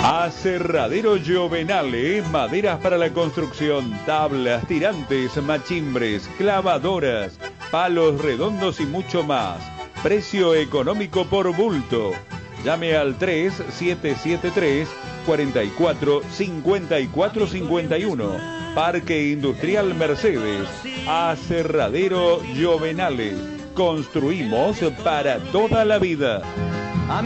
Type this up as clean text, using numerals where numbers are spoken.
Aserradero Giovenale, maderas para la construcción, tablas, tirantes, machimbres, clavadoras, palos redondos y mucho más. Precio económico por bulto. Llame al 3773 44 54 51. Parque Industrial Mercedes. Aserradero Giovenale. Construimos para toda la vida.